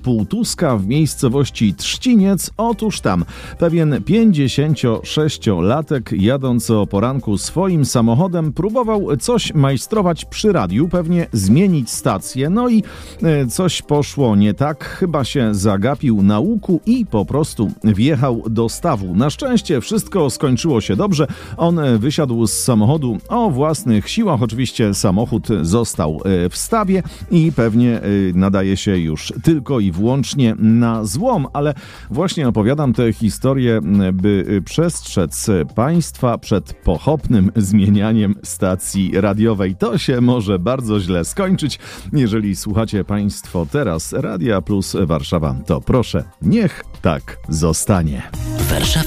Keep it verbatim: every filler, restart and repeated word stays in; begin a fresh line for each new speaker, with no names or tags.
Półtuska w miejscowości Trzciniec. Otóż tam pewien pięćdziesięciosześciolatek jadąc o poranku swoim samochodem próbował coś majstrować przy radiu, pewnie zmienić stację, no i coś poszło nie tak, chyba się zagapił na łuku i po prostu wjechał do stawu. Na szczęście wszystko skończyło się dobrze, on wysiadł z samochodu o własnych siłach, oczywiście samochód został w stawie i pewnie nadaje się już tylko i wyłącznie na złom, ale właśnie opowiadam tę historię, by przestrzec Państwa przed pochopnym zmienianiem stacji radiowej. To się może bardzo źle skończyć. Jeżeli słuchacie Państwo teraz Radia Plus Warszawa, to proszę, niech tak zostanie.
Warszawa.